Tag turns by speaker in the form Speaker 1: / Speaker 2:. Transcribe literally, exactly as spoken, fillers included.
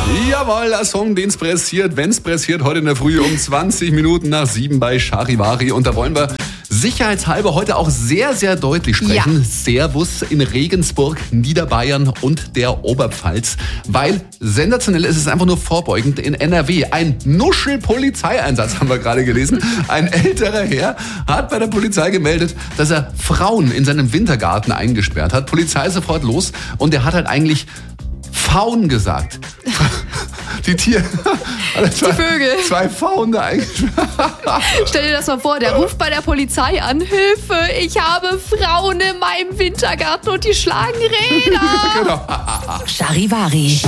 Speaker 1: Jawohl, der Song, den's pressiert, wenn's pressiert, heute in der Früh um zwanzig Minuten nach sieben bei Charivari. Und da wollen wir sicherheitshalber heute auch sehr, sehr deutlich sprechen.
Speaker 2: Ja.
Speaker 1: Servus in Regensburg, Niederbayern und der Oberpfalz. Weil sensationell ist es einfach nur vorbeugend in N R W. Ein Nuschel-Polizeieinsatz haben wir gerade gelesen. Ein älterer Herr hat bei der Polizei gemeldet, dass er Frauen in seinem Wintergarten eingesperrt hat. Polizei ist sofort los und er hat halt eigentlich Faun gesagt. Die Tiere.
Speaker 2: Die Vögel.
Speaker 1: Zwei Faun da eingesperrt.
Speaker 2: Stell dir das mal vor, der ruft bei der Polizei an. Hilfe, ich habe Frauen in meinem Wintergarten und die schlagen Räder.
Speaker 1: Genau.
Speaker 3: Charivari.